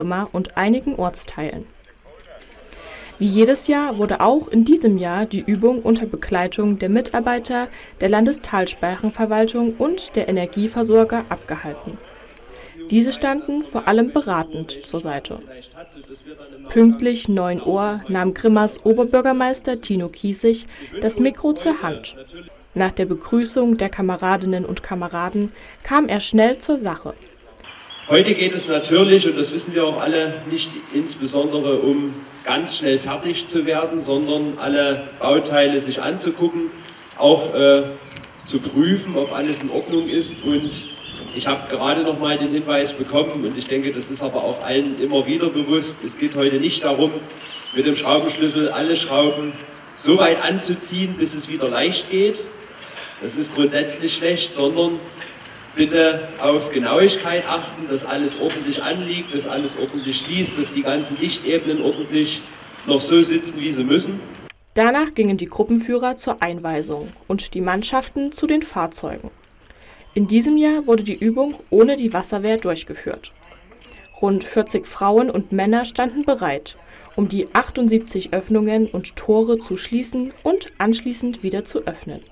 und einigen Ortsteilen. Wie jedes Jahr wurde auch in diesem Jahr die Übung unter Begleitung der Mitarbeiter der Landestalsperrenverwaltung und der Energieversorger abgehalten. Diese standen vor allem beratend zur Seite. Pünktlich 9 Uhr nahm Grimmers Oberbürgermeister Tino Kiesig das Mikro zur Hand. Nach der Begrüßung der Kameradinnen und Kameraden kam er schnell zur Sache. Heute geht es natürlich, und das wissen wir auch alle, nicht insbesondere um ganz schnell fertig zu werden, sondern alle Bauteile sich anzugucken, auch zu prüfen, ob alles in Ordnung ist. Und ich habe gerade noch mal den Hinweis bekommen, und ich denke, das ist aber auch allen immer wieder bewusst, es geht heute nicht darum, mit dem Schraubenschlüssel alle Schrauben so weit anzuziehen, bis es wieder leicht geht. Das ist grundsätzlich schlecht, sondern bitte auf Genauigkeit achten, dass alles ordentlich anliegt, dass alles ordentlich schließt, dass die ganzen Dichtebenen ordentlich noch so sitzen, wie sie müssen. Danach gingen die Gruppenführer zur Einweisung und die Mannschaften zu den Fahrzeugen. In diesem Jahr wurde die Übung ohne die Wasserwehr durchgeführt. Rund 40 Frauen und Männer standen bereit, um die 78 Öffnungen und Tore zu schließen und anschließend wieder zu öffnen.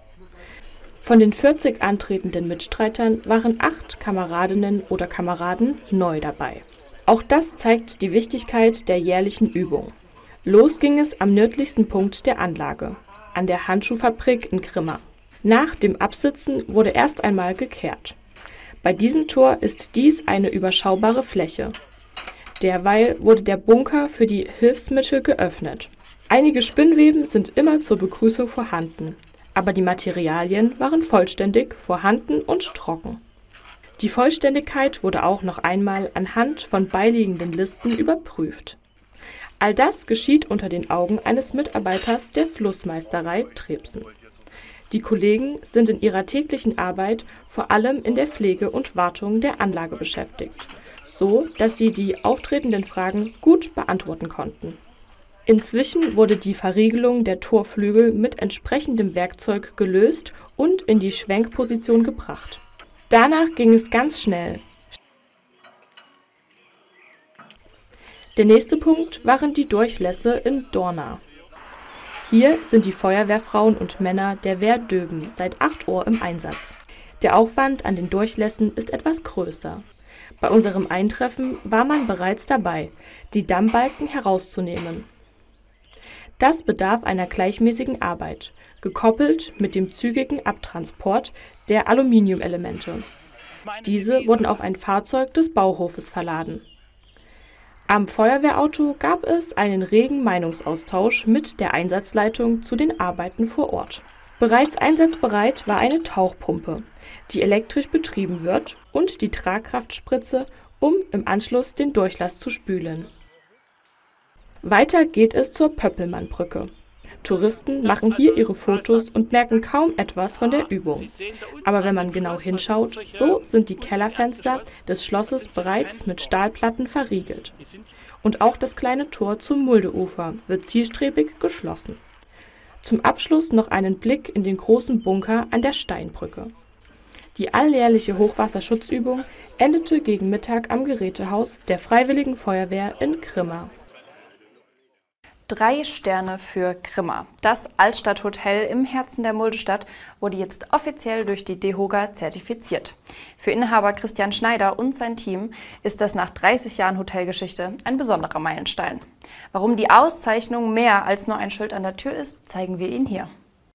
Von den 40 antretenden Mitstreitern waren 8 Kameradinnen oder Kameraden neu dabei. Auch das zeigt die Wichtigkeit der jährlichen Übung. Los ging es am nördlichsten Punkt der Anlage, an der Handschuhfabrik in Grimma. Nach dem Absitzen wurde erst einmal gekehrt. Bei diesem Tor ist dies eine überschaubare Fläche. Derweil wurde der Bunker für die Hilfsmittel geöffnet. Einige Spinnweben sind immer zur Begrüßung vorhanden, aber die Materialien waren vollständig vorhanden und trocken. Die Vollständigkeit wurde auch noch einmal anhand von beiliegenden Listen überprüft. All das geschieht unter den Augen eines Mitarbeiters der Flussmeisterei Trebsen. Die Kollegen sind in ihrer täglichen Arbeit vor allem in der Pflege und Wartung der Anlage beschäftigt, so dass sie die auftretenden Fragen gut beantworten konnten. Inzwischen wurde die Verriegelung der Torflügel mit entsprechendem Werkzeug gelöst und in die Schwenkposition gebracht. Danach ging es ganz schnell. Der nächste Punkt waren die Durchlässe in Dorna. Hier sind die Feuerwehrfrauen und Männer der Wehr Döben seit 8 Uhr im Einsatz. Der Aufwand an den Durchlässen ist etwas größer. Bei unserem Eintreffen war man bereits dabei, die Dammbalken herauszunehmen. Das bedarf einer gleichmäßigen Arbeit, gekoppelt mit dem zügigen Abtransport der Aluminiumelemente. Diese wurden auf ein Fahrzeug des Bauhofes verladen. Am Feuerwehrauto gab es einen regen Meinungsaustausch mit der Einsatzleitung zu den Arbeiten vor Ort. Bereits einsatzbereit war eine Tauchpumpe, die elektrisch betrieben wird, und die Tragkraftspritze, um im Anschluss den Durchlass zu spülen. Weiter geht es zur Pöppelmannbrücke. Touristen machen hier ihre Fotos und merken kaum etwas von der Übung. Aber wenn man genau hinschaut, so sind die Kellerfenster des Schlosses bereits mit Stahlplatten verriegelt. Und auch das kleine Tor zum Muldeufer wird zielstrebig geschlossen. Zum Abschluss noch einen Blick in den großen Bunker an der Steinbrücke. Die alljährliche Hochwasserschutzübung endete gegen Mittag am Gerätehaus der Freiwilligen Feuerwehr in Grimma. 3 Sterne für Grimma. Das Altstadthotel im Herzen der Muldestadt wurde jetzt offiziell durch die DEHOGA zertifiziert. Für Inhaber Christian Schneider und sein Team ist das nach 30 Jahren Hotelgeschichte ein besonderer Meilenstein. Warum die Auszeichnung mehr als nur ein Schild an der Tür ist, zeigen wir Ihnen hier.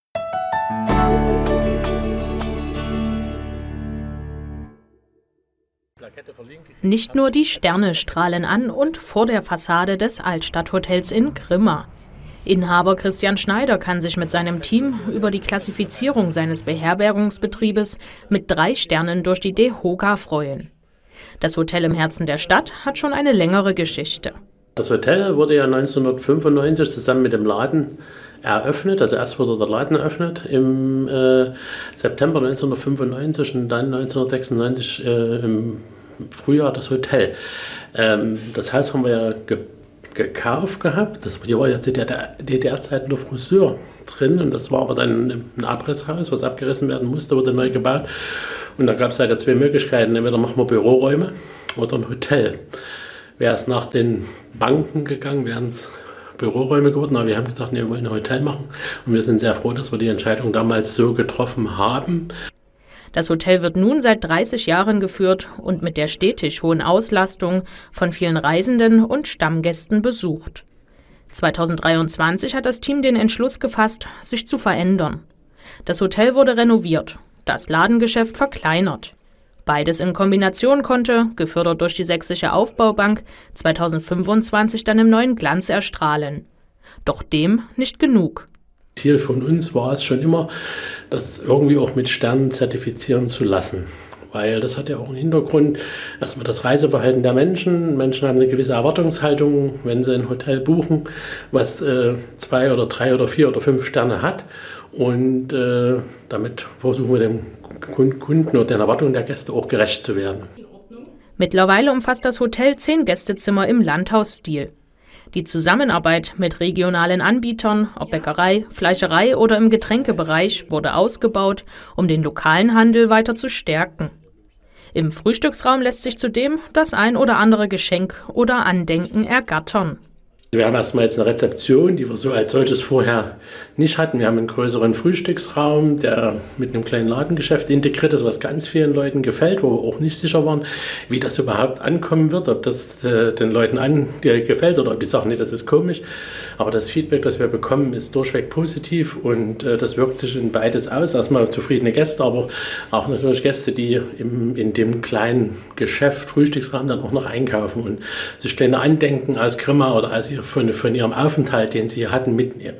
Nicht nur die Sterne strahlen an und vor der Fassade des Altstadthotels in Grimma. Inhaber Christian Schneider kann sich mit seinem Team über die Klassifizierung seines Beherbergungsbetriebes mit 3 Sternen durch die DEHOGA freuen. Das Hotel im Herzen der Stadt hat schon eine längere Geschichte. Das Hotel wurde ja 1995 zusammen mit dem Laden eröffnet. Also erst wurde der Laden eröffnet im September 1995 und dann 1996 im Frühjahr das Hotel. Das Haus haben wir ja gekauft gehabt. Hier war ja zu der DDR-Zeit nur Friseur drin und das war aber dann ein Abrisshaus, was abgerissen werden musste, wurde neu gebaut. Und da gab es halt 2 Möglichkeiten. Entweder machen wir Büroräume oder ein Hotel. wäre es nach den Banken gegangen, wären es Büroräume geworden, aber wir haben gesagt, nee, wir wollen ein Hotel machen und wir sind sehr froh, dass wir die Entscheidung damals so getroffen haben. Das Hotel wird nun seit 30 Jahren geführt und mit der stetig hohen Auslastung von vielen Reisenden und Stammgästen besucht. 2023 hat das Team den Entschluss gefasst, sich zu verändern. Das Hotel wurde renoviert, das Ladengeschäft verkleinert. Beides in Kombination konnte, gefördert durch die Sächsische Aufbaubank, 2025 dann im neuen Glanz erstrahlen. Doch dem nicht genug. Ziel von uns war es schon immer, das irgendwie auch mit Sternen zertifizieren zu lassen. Weil das hat ja auch einen Hintergrund, erstmal das Reiseverhalten der Menschen. Menschen haben eine gewisse Erwartungshaltung, wenn sie ein Hotel buchen, was 2 oder 3 oder 4 oder 5 Sterne hat. Und damit versuchen wir dem Kunden und den Erwartungen der Gäste auch gerecht zu werden. Mittlerweile umfasst das Hotel 10 Gästezimmer im Landhausstil. Die Zusammenarbeit mit regionalen Anbietern, ob Bäckerei, Fleischerei oder im Getränkebereich, wurde ausgebaut, um den lokalen Handel weiter zu stärken. Im Frühstücksraum lässt sich zudem das ein oder andere Geschenk oder Andenken ergattern. Wir haben erstmal jetzt eine Rezeption, die wir so als solches vorher nicht hatten. Wir haben einen größeren Frühstücksraum, der mit einem kleinen Ladengeschäft integriert ist, was ganz vielen Leuten gefällt, wo wir auch nicht sicher waren, wie das überhaupt ankommen wird, ob das den Leuten gefällt oder ob die sagen, nee, das ist komisch. Aber das Feedback, das wir bekommen, ist durchweg positiv und das wirkt sich in beides aus. Erstmal zufriedene Gäste, aber auch natürlich Gäste, die in dem kleinen Geschäft, Frühstücksraum dann auch noch einkaufen und sich kleine Andenken aus Grimma oder aus von ihrem Aufenthalt, den sie hier hatten, mitnehmen.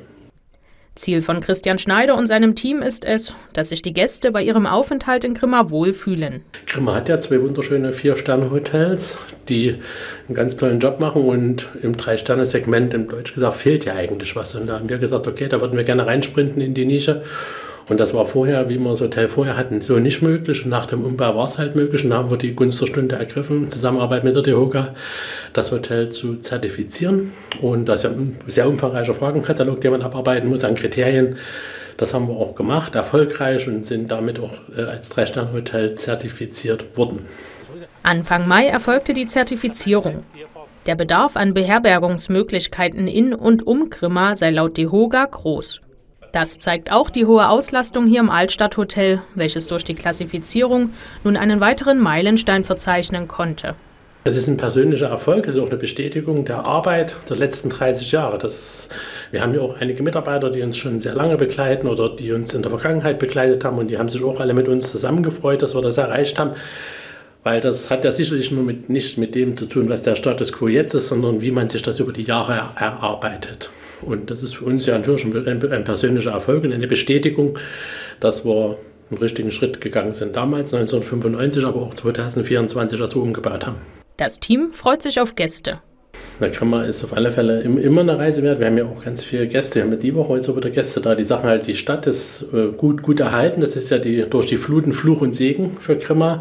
Ziel von Christian Schneider und seinem Team ist es, dass sich die Gäste bei ihrem Aufenthalt in Grimma wohlfühlen. Grimma hat ja 2 wunderschöne 4-Sterne-Hotels, die einen ganz tollen Job machen und im 3-Sterne-Segment, im Deutsch gesagt, fehlt ja eigentlich was. Und da haben wir gesagt, okay, da würden wir gerne reinsprinten in die Nische. Und das war vorher, wie wir das Hotel vorher hatten, so nicht möglich. Und nach dem Umbau war es halt möglich. Und da haben wir die Gunst der Stunde ergriffen, in Zusammenarbeit mit der DEHOGA, das Hotel zu zertifizieren. Und das ist ja ein sehr umfangreicher Fragenkatalog, den man abarbeiten muss an Kriterien. Das haben wir auch gemacht, erfolgreich und sind damit auch als 3-Sterne-Hotel zertifiziert worden. Anfang Mai erfolgte die Zertifizierung. Der Bedarf an Beherbergungsmöglichkeiten in und um Grimma sei laut DEHOGA groß. Das zeigt auch die hohe Auslastung hier im Altstadthotel, welches durch die Klassifizierung nun einen weiteren Meilenstein verzeichnen konnte. Das ist ein persönlicher Erfolg, es ist auch eine Bestätigung der Arbeit der letzten 30 Jahre. Wir haben ja auch einige Mitarbeiter, die uns schon sehr lange begleiten oder die uns in der Vergangenheit begleitet haben und die haben sich auch alle mit uns zusammengefreut, dass wir das erreicht haben. Weil das hat ja sicherlich nicht mit dem zu tun, was der Status quo jetzt ist, sondern wie man sich das über die Jahre erarbeitet. Und das ist für uns ja natürlich ein persönlicher Erfolg und eine Bestätigung, dass wir einen richtigen Schritt gegangen sind. Damals 1995, aber auch 2024, als wir umgebaut haben. Das Team freut sich auf Gäste. Na, Grimma ist auf alle Fälle immer eine Reise wert. Wir haben ja auch ganz viele Gäste. Wir haben ja die Woche jetzt auch wieder Gäste da. Die sagen halt, die Stadt ist gut erhalten. Das ist ja durch die Fluten Fluch und Segen für Grimma.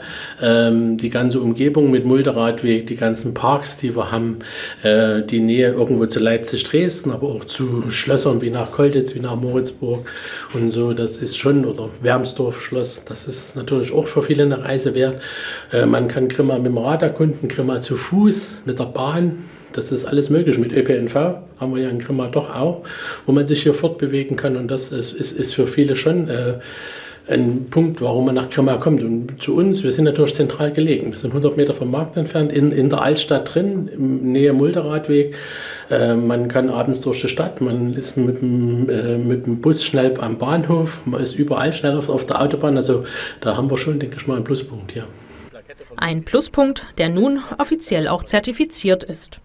Die ganze Umgebung mit Mulderadweg, die ganzen Parks, die wir haben, die Nähe irgendwo zu Leipzig, Dresden, aber auch zu Schlössern wie nach Kolditz, wie nach Moritzburg und so. Das ist schon, oder Wermsdorf Schloss, das ist natürlich auch für viele eine Reise wert. Man kann Grimma mit dem Rad erkunden, Grimma zu Fuß, mit der Bahn. Das ist alles möglich. Mit ÖPNV haben wir ja in Grimma doch auch, wo man sich hier fortbewegen kann. Und das ist für viele schon ein Punkt, warum man nach Grimma kommt. Und zu uns, wir sind natürlich zentral gelegen. Wir sind 100 Meter vom Markt entfernt, in der Altstadt drin, in Nähe Mulderadweg. Man kann abends durch die Stadt, man ist mit dem Bus schnell am Bahnhof, man ist überall schnell auf der Autobahn. Also da haben wir schon, denke ich mal, einen Pluspunkt hier. Ein Pluspunkt, der nun offiziell auch zertifiziert ist.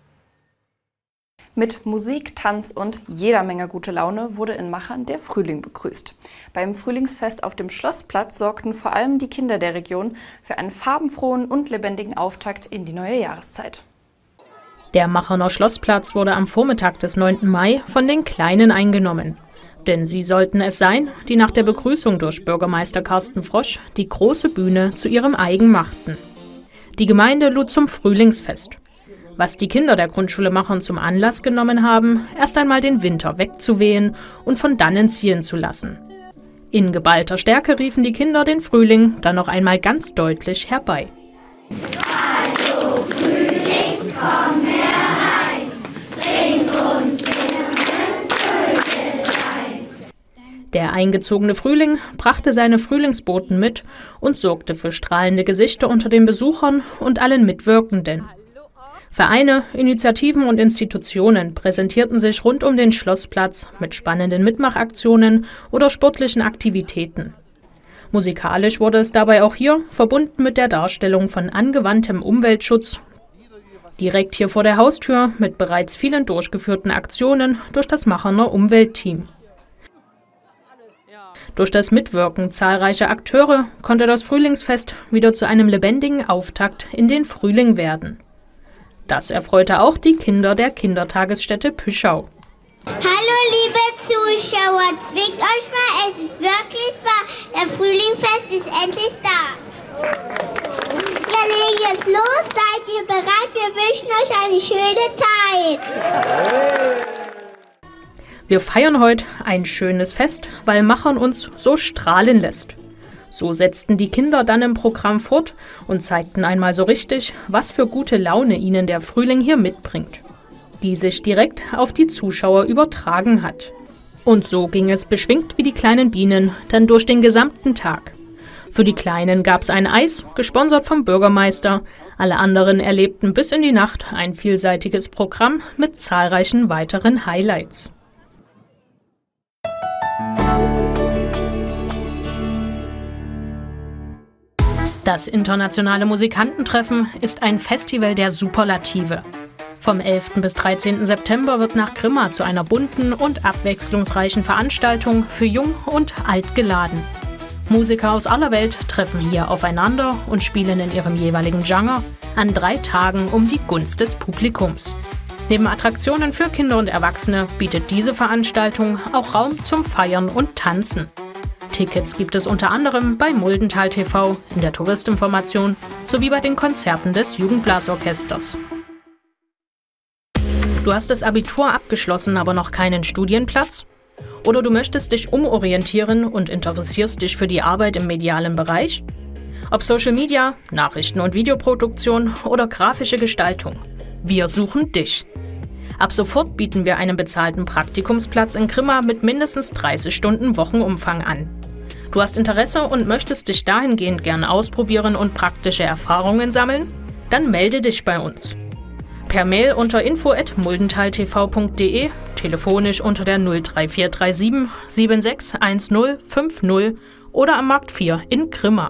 Mit Musik, Tanz und jeder Menge gute Laune wurde in Machern der Frühling begrüßt. Beim Frühlingsfest auf dem Schlossplatz sorgten vor allem die Kinder der Region für einen farbenfrohen und lebendigen Auftakt in die neue Jahreszeit. Der Macherner Schlossplatz wurde am Vormittag des 9. Mai von den Kleinen eingenommen. Denn sie sollten es sein, die nach der Begrüßung durch Bürgermeister Carsten Frosch die große Bühne zu ihrem eigen machten. Die Gemeinde lud zum Frühlingsfest. Was die Kinder der Grundschule Machern zum Anlass genommen haben, erst einmal den Winter wegzuwehen und von dannen ziehen zu lassen. In geballter Stärke riefen die Kinder den Frühling dann noch einmal ganz deutlich herbei. Hallo Frühling, Der eingezogene Frühling brachte seine Frühlingsboten mit und sorgte für strahlende Gesichter unter den Besuchern und allen Mitwirkenden. Vereine, Initiativen und Institutionen präsentierten sich rund um den Schlossplatz mit spannenden Mitmachaktionen oder sportlichen Aktivitäten. Musikalisch wurde es dabei auch hier verbunden mit der Darstellung von angewandtem Umweltschutz, direkt hier vor der Haustür mit bereits vielen durchgeführten Aktionen durch das Macherner Umweltteam. Durch das Mitwirken zahlreicher Akteure konnte das Frühlingsfest wieder zu einem lebendigen Auftakt in den Frühling werden. Das erfreute auch die Kinder der Kindertagesstätte Püschau. Hallo liebe Zuschauer, zwingt euch mal, es ist wirklich wahr, der Frühlingsfest ist endlich da. Wir legen jetzt los, seid ihr bereit? Wir wünschen euch eine schöne Zeit. Wir feiern heute ein schönes Fest, weil Machern uns so strahlen lässt. So setzten die Kinder dann im Programm fort und zeigten einmal so richtig, was für gute Laune ihnen der Frühling hier mitbringt, die sich direkt auf die Zuschauer übertragen hat. Und so ging es beschwingt wie die kleinen Bienen dann durch den gesamten Tag. Für die Kleinen gab es ein Eis, gesponsert vom Bürgermeister. Alle anderen erlebten bis in die Nacht ein vielseitiges Programm mit zahlreichen weiteren Highlights. Das internationale Musikantentreffen ist ein Festival der Superlative. Vom 11. bis 13. September wird nach Grimma zu einer bunten und abwechslungsreichen Veranstaltung für Jung und Alt geladen. Musiker aus aller Welt treffen hier aufeinander und spielen in ihrem jeweiligen Genre an 3 Tagen um die Gunst des Publikums. Neben Attraktionen für Kinder und Erwachsene bietet diese Veranstaltung auch Raum zum Feiern und Tanzen. Tickets gibt es unter anderem bei Muldental TV, in der Touristinformation sowie bei den Konzerten des Jugendblasorchesters. Du hast das Abitur abgeschlossen, aber noch keinen Studienplatz? Oder du möchtest dich umorientieren und interessierst dich für die Arbeit im medialen Bereich? Ob Social Media, Nachrichten- und Videoproduktion oder grafische Gestaltung. Wir suchen dich. Ab sofort bieten wir einen bezahlten Praktikumsplatz in Grimma mit mindestens 30 Stunden Wochenumfang an. Du hast Interesse und möchtest dich dahingehend gern ausprobieren und praktische Erfahrungen sammeln? Dann melde dich bei uns. Per Mail unter info@muldentaltv.de, telefonisch unter der 03437 761050 oder am Markt 4 in Grimma.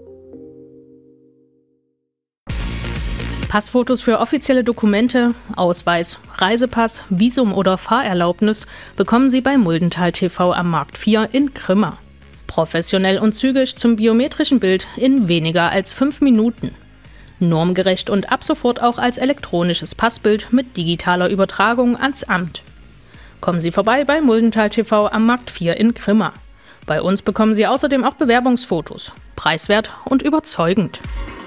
Passfotos für offizielle Dokumente, Ausweis, Reisepass, Visum oder Fahrerlaubnis bekommen Sie bei Muldental TV am Markt 4 in Grimma. Professionell und zügig zum biometrischen Bild in weniger als 5 Minuten. Normgerecht und ab sofort auch als elektronisches Passbild mit digitaler Übertragung ans Amt. Kommen Sie vorbei bei Muldental TV am Markt 4 in Grimma. Bei uns bekommen Sie außerdem auch Bewerbungsfotos. Preiswert und überzeugend.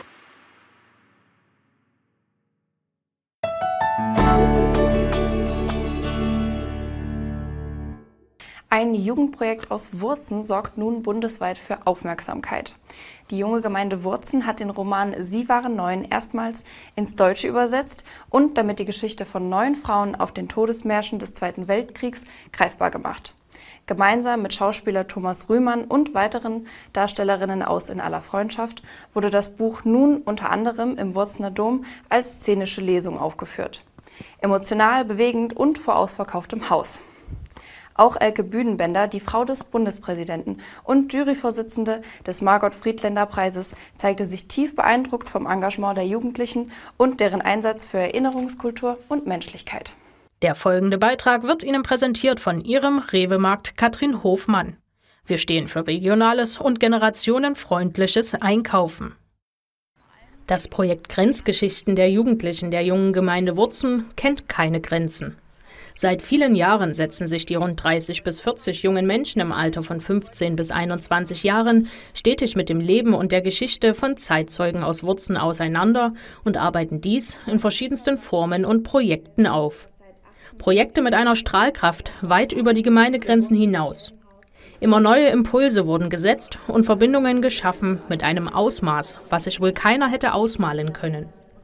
Ein Jugendprojekt aus Wurzen sorgt nun bundesweit für Aufmerksamkeit. Die junge Gemeinde Wurzen hat den Roman Sie waren 9 erstmals ins Deutsche übersetzt und damit die Geschichte von 9 Frauen auf den Todesmärschen des Zweiten Weltkriegs greifbar gemacht. Gemeinsam mit Schauspieler Thomas Rühmann und weiteren Darstellerinnen aus In aller Freundschaft wurde das Buch nun unter anderem im Wurzener Dom als szenische Lesung aufgeführt. Emotional, bewegend und vor ausverkauftem Haus. Auch Elke Bühnenbender, die Frau des Bundespräsidenten und Juryvorsitzende des Margot-Friedländer-Preises, zeigte sich tief beeindruckt vom Engagement der Jugendlichen und deren Einsatz für Erinnerungskultur und Menschlichkeit. Der folgende Beitrag wird Ihnen präsentiert von Ihrem Rewe-Markt Katrin Hofmann. Wir stehen für regionales und generationenfreundliches Einkaufen. Das Projekt Grenzgeschichten der Jugendlichen der jungen Gemeinde Wurzen kennt keine Grenzen. Seit vielen Jahren setzen sich die rund 30 bis 40 jungen Menschen im Alter von 15 bis 21 Jahren stetig mit dem Leben und der Geschichte von Zeitzeugen aus Wurzen auseinander und arbeiten dies in verschiedensten Formen und Projekten auf. Projekte mit einer Strahlkraft weit über die Gemeindegrenzen hinaus. Immer neue Impulse wurden gesetzt und Verbindungen geschaffen mit einem Ausmaß, was sich wohl keiner hätte ausmalen können.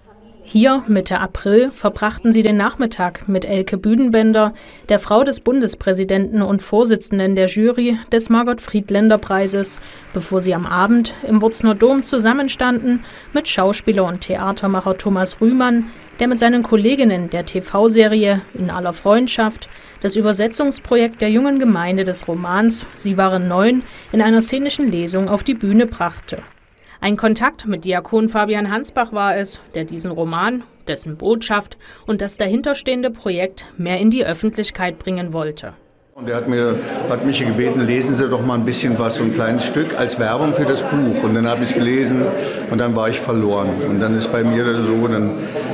Hier, Mitte April, verbrachten sie den Nachmittag mit Elke Büdenbender, der Frau des Bundespräsidenten und Vorsitzenden der Jury des Margot-Friedländer-Preises, bevor sie am Abend im Wurzner Dom zusammenstanden mit Schauspieler und Theatermacher Thomas Rühmann, der mit seinen Kolleginnen der TV-Serie In aller Freundschaft das Übersetzungsprojekt der jungen Gemeinde des Romans Sie waren 9 in einer szenischen Lesung auf die Bühne brachte. Ein Kontakt mit Diakon Fabian Hansbach war es, der diesen Roman, dessen Botschaft und das dahinterstehende Projekt mehr in die Öffentlichkeit bringen wollte. Und er hat mich gebeten, lesen Sie doch mal ein bisschen was, so ein kleines Stück als Werbung für das Buch. Und dann habe ich es gelesen und dann war ich verloren. Und dann ist bei mir das so, dann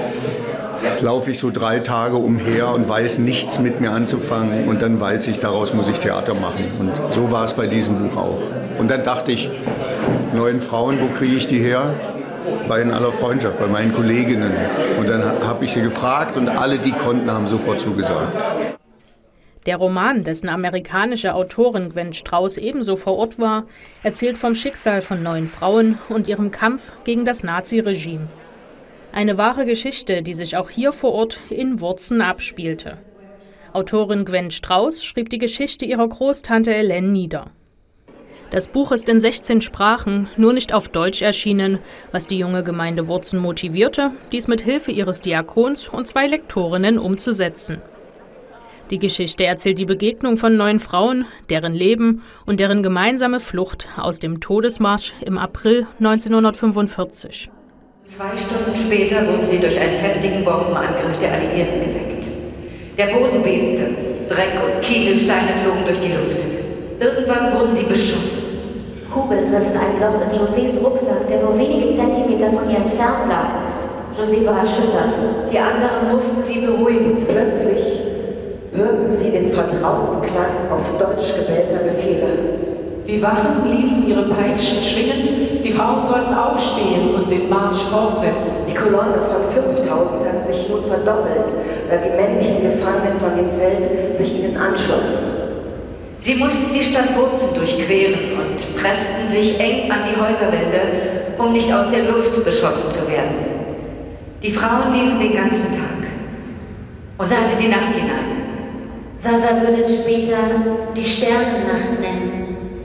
laufe ich so 3 Tage umher und weiß nichts mit mir anzufangen. Und dann weiß ich, daraus muss ich Theater machen. Und so war es bei diesem Buch auch. Und dann dachte ich, 9 Frauen, wo kriege ich die her? Bei In aller Freundschaft, bei meinen Kolleginnen. Und dann habe ich sie gefragt und alle, die konnten, haben sofort zugesagt. Der Roman, dessen amerikanische Autorin Gwen Strauß ebenso vor Ort war, erzählt vom Schicksal von 9 Frauen und ihrem Kampf gegen das Naziregime. Eine wahre Geschichte, die sich auch hier vor Ort in Wurzen abspielte. Autorin Gwen Strauß schrieb die Geschichte ihrer Großtante Hélène nieder. Das Buch ist in 16 Sprachen, nur nicht auf Deutsch erschienen, was die junge Gemeinde Wurzen motivierte, dies mit Hilfe ihres Diakons und 2 Lektorinnen umzusetzen. Die Geschichte erzählt die Begegnung von 9 Frauen, deren Leben und deren gemeinsame Flucht aus dem Todesmarsch im April 1945. 2 Stunden später wurden sie durch einen heftigen Bombenangriff der Alliierten geweckt. Der Boden bebte, Dreck und Kieselsteine flogen durch die Luft. Irgendwann wurden sie beschossen. Kugeln rissen ein Loch in Josés Rucksack, der nur wenige Zentimeter von ihr entfernt lag. José war erschüttert. Die anderen mussten sie beruhigen. Plötzlich hörten sie den vertrauten Klang auf Deutsch gebellter Befehle. Die Wachen ließen ihre Peitschen schwingen, die Frauen sollten aufstehen und den Marsch fortsetzen. Die Kolonne von 5000 hatte sich nun verdoppelt, da die männlichen Gefangenen von dem Feld sich ihnen anschlossen. Sie mussten die Stadt Wurzen durchqueren und pressten sich eng an die Häuserwände, um nicht aus der Luft beschossen zu werden. Die Frauen liefen den ganzen Tag und bis in die Nacht hinein. Sasa würde es später die Sternennacht nennen.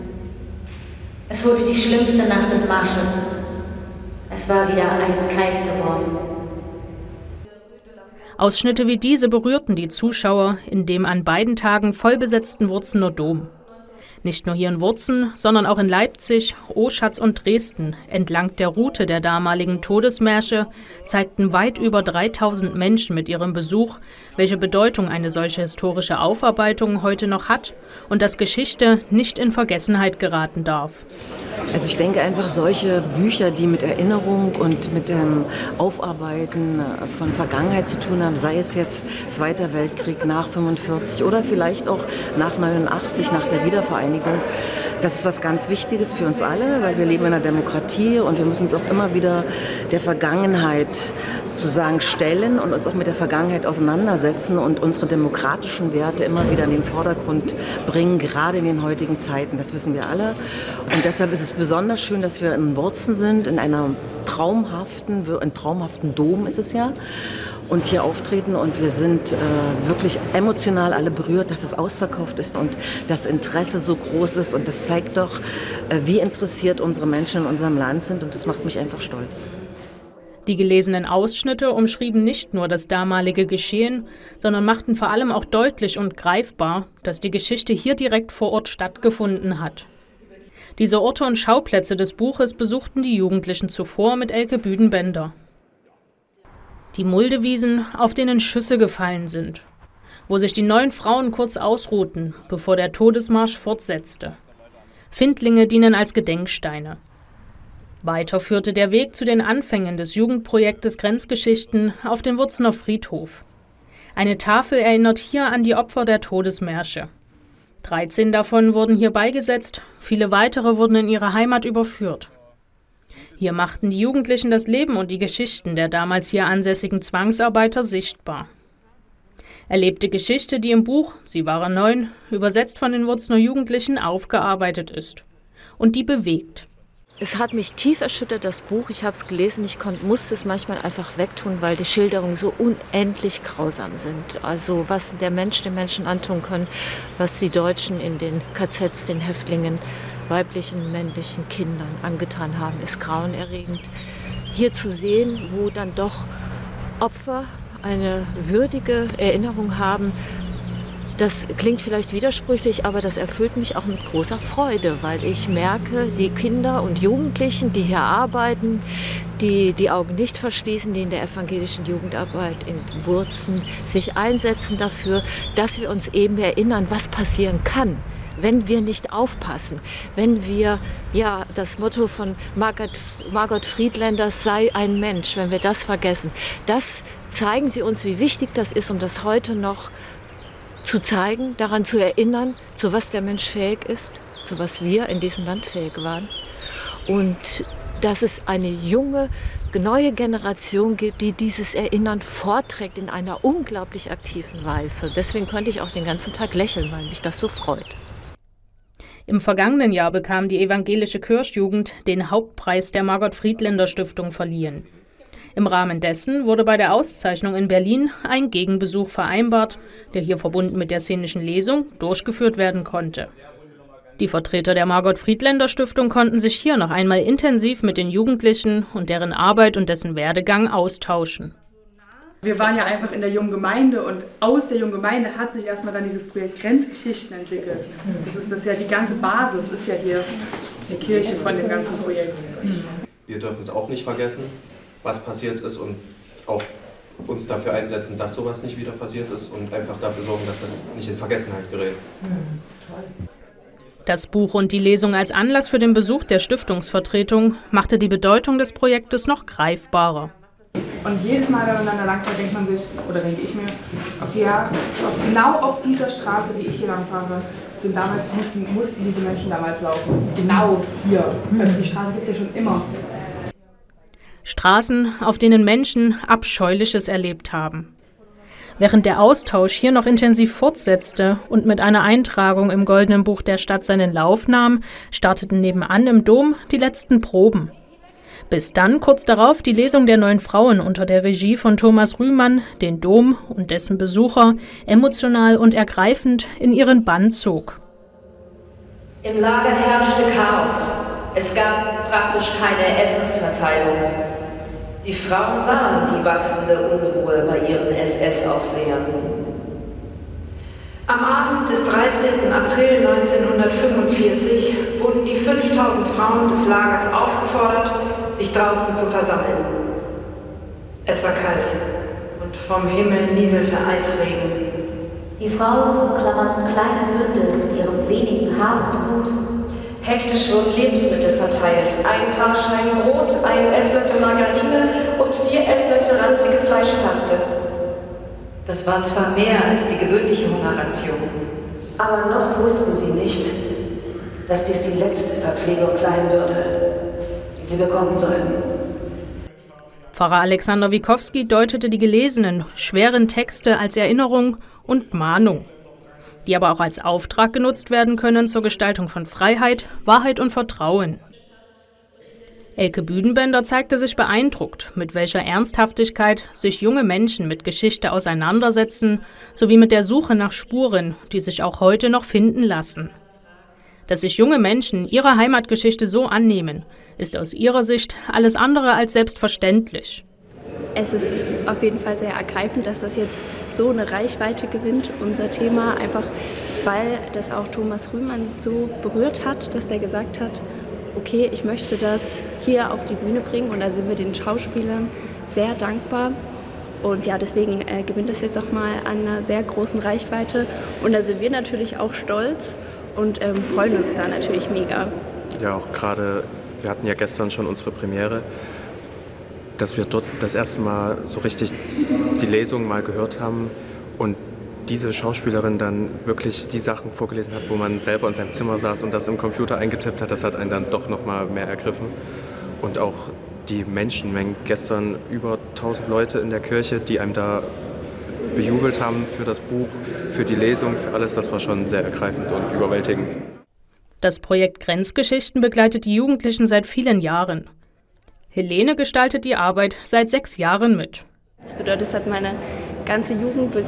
Es wurde die schlimmste Nacht des Marsches. Es war wieder eiskalt geworden. Ausschnitte wie diese berührten die Zuschauer in dem an beiden Tagen vollbesetzten Wurzener Dom. Nicht nur hier in Wurzen, sondern auch in Leipzig, Oschatz und Dresden, entlang der Route der damaligen Todesmärsche, zeigten weit über 3000 Menschen mit ihrem Besuch, welche Bedeutung eine solche historische Aufarbeitung heute noch hat und dass Geschichte nicht in Vergessenheit geraten darf. Also ich denke einfach, solche Bücher, die mit Erinnerung und mit dem Aufarbeiten von Vergangenheit zu tun haben, sei es jetzt Zweiter Weltkrieg nach 45 oder vielleicht auch nach 89, nach der Wiedervereinigung, das ist was ganz Wichtiges für uns alle, weil wir leben in einer Demokratie und wir müssen uns auch immer wieder der Vergangenheit sozusagen stellen und uns auch mit der Vergangenheit auseinandersetzen und unsere demokratischen Werte immer wieder in den Vordergrund bringen, gerade in den heutigen Zeiten. Das wissen wir alle. Und deshalb ist es besonders schön, dass wir in Wurzen sind, in einem traumhaften Dom ist es ja. Und hier auftreten und wir sind wirklich emotional alle berührt, dass es ausverkauft ist und das Interesse so groß ist und das zeigt doch, wie interessiert unsere Menschen in unserem Land sind und das macht mich einfach stolz. Die gelesenen Ausschnitte umschrieben nicht nur das damalige Geschehen, sondern machten vor allem auch deutlich und greifbar, dass die Geschichte hier direkt vor Ort stattgefunden hat. Diese Orte und Schauplätze des Buches besuchten die Jugendlichen zuvor mit Elke Büdenbender. Die Muldewiesen, auf denen Schüsse gefallen sind, wo sich die 9 Frauen kurz ausruhten, bevor der Todesmarsch fortsetzte. Findlinge dienen als Gedenksteine. Weiter führte der Weg zu den Anfängen des Jugendprojektes Grenzgeschichten auf den Wurzener Friedhof. Eine Tafel erinnert hier an die Opfer der Todesmärsche. 13 davon wurden hier beigesetzt, viele weitere wurden in ihre Heimat überführt. Hier machten die Jugendlichen das Leben und die Geschichten der damals hier ansässigen Zwangsarbeiter sichtbar. Erlebte Geschichte, die im Buch Sie waren 9, übersetzt von den Wurzener Jugendlichen, aufgearbeitet ist. Und die bewegt. Es hat mich tief erschüttert, das Buch. Ich habe es gelesen, ich musste es manchmal einfach wegtun, weil die Schilderungen so unendlich grausam sind. Also was der Mensch den Menschen antun kann, was die Deutschen in den KZs, den Häftlingen, weiblichen, männlichen Kindern angetan haben, ist grauenerregend. Hier zu sehen, wo dann doch Opfer eine würdige Erinnerung haben, das klingt vielleicht widersprüchlich, aber das erfüllt mich auch mit großer Freude, weil ich merke, die Kinder und Jugendlichen, die hier arbeiten, die die Augen nicht verschließen, die in der evangelischen Jugendarbeit in Wurzen sich einsetzen dafür, dass wir uns eben erinnern, was passieren kann, wenn wir nicht aufpassen, wenn wir, ja, das Motto von Margot Friedländer, sei ein Mensch, wenn wir das vergessen. Das zeigen sie uns, wie wichtig das ist, um das heute noch zu zeigen, daran zu erinnern, zu was der Mensch fähig ist, zu was wir in diesem Land fähig waren. Und dass es eine junge, neue Generation gibt, die dieses Erinnern vorträgt in einer unglaublich aktiven Weise. Deswegen konnte ich auch den ganzen Tag lächeln, weil mich das so freut. Im vergangenen Jahr bekam die evangelische Kirchjugend den Hauptpreis der Margot Friedländer Stiftung verliehen. Im Rahmen dessen wurde bei der Auszeichnung in Berlin ein Gegenbesuch vereinbart, der hier verbunden mit der szenischen Lesung durchgeführt werden konnte. Die Vertreter der Margot Friedländer Stiftung konnten sich hier noch einmal intensiv mit den Jugendlichen und deren Arbeit und dessen Werdegang austauschen. Wir waren ja einfach in der jungen Gemeinde und aus der jungen Gemeinde hat sich erstmal dann dieses Projekt Grenzgeschichten entwickelt. Das ist ja die ganze Basis, ist ja hier die Kirche von dem ganzen Projekt. Wir dürfen es auch nicht vergessen, was passiert ist, und auch uns dafür einsetzen, dass sowas nicht wieder passiert ist und einfach dafür sorgen, dass das nicht in Vergessenheit gerät. Das Buch und die Lesung als Anlass für den Besuch der Stiftungsvertretung machte die Bedeutung des Projektes noch greifbarer. Und jedes Mal, wenn man dann da lang fährt, denkt man sich, oder denke ich mir, okay, ja, genau auf dieser Straße, die ich hier lang fahre, mussten diese Menschen damals laufen. Genau hier. Also die Straße gibt es ja schon immer. Straßen, auf denen Menschen Abscheuliches erlebt haben. Während der Austausch hier noch intensiv fortsetzte und mit einer Eintragung im Goldenen Buch der Stadt seinen Lauf nahm, starteten nebenan im Dom die letzten Proben. Bis dann kurz darauf die Lesung der 9 Frauen unter der Regie von Thomas Rühmann den Dom und dessen Besucher emotional und ergreifend in ihren Bann zog. Im Lager herrschte Chaos. Es gab praktisch keine Essensverteilung. Die Frauen sahen die wachsende Unruhe bei ihren SS-Aufsehern. Am Abend des 13. April 1945 wurden die 5000 Frauen des Lagers aufgefordert, sich draußen zu versammeln. Es war kalt und vom Himmel nieselte Eisregen. Die Frauen klammerten kleine Bündel mit ihrem wenigen Hab und Gut. Hektisch wurden Lebensmittel verteilt. Ein paar Scheiben Brot, ein Esslöffel Margarine und 4 Esslöffel ranzige Fleischpaste. Das war zwar mehr als die gewöhnliche Hungerration. Aber noch wussten sie nicht, dass dies die letzte Verpflegung sein würde, die sie bekommen sollten. Pfarrer Alexander Wikowski deutete die gelesenen, schweren Texte als Erinnerung und Mahnung, die aber auch als Auftrag genutzt werden können zur Gestaltung von Freiheit, Wahrheit und Vertrauen. Elke Büdenbender zeigte sich beeindruckt, mit welcher Ernsthaftigkeit sich junge Menschen mit Geschichte auseinandersetzen, sowie mit der Suche nach Spuren, die sich auch heute noch finden lassen. Dass sich junge Menschen ihrer Heimatgeschichte so annehmen, ist aus ihrer Sicht alles andere als selbstverständlich. Es ist auf jeden Fall sehr ergreifend, dass das jetzt so eine Reichweite gewinnt, unser Thema, einfach weil das auch Thomas Rühmann so berührt hat, dass er gesagt hat, okay, ich möchte das hier auf die Bühne bringen, und da sind wir den Schauspielern sehr dankbar. Und ja, deswegen gewinnt das jetzt auch mal an einer sehr großen Reichweite, und da sind wir natürlich auch stolz und freuen uns da natürlich mega. Ja, auch gerade, wir hatten ja gestern schon unsere Premiere, dass wir dort das erste Mal so richtig die Lesung mal gehört haben und diese Schauspielerin dann wirklich die Sachen vorgelesen hat, wo man selber in seinem Zimmer saß und das im Computer eingetippt hat, das hat einen dann doch noch mal mehr ergriffen. Und auch die Menschenmengen, gestern über 1000 Leute in der Kirche, die einem da bejubelt haben für das Buch, für die Lesung, für alles, das war schon sehr ergreifend und überwältigend. Das Projekt Grenzgeschichten begleitet die Jugendlichen seit vielen Jahren. Helene gestaltet die Arbeit seit 6 Jahren mit. Das bedeutet, es hat meine ganze Jugend